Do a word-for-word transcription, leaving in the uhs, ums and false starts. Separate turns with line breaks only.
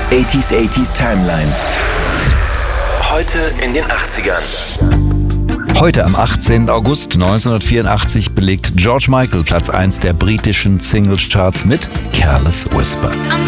achtziger achtziger Timeline. Heute in den achtzigern.
Heute am achtzehnten August neunzehnhundertvierundachtzig belegt George Michael Platz eins der britischen Singles-Charts mit Careless Whisper.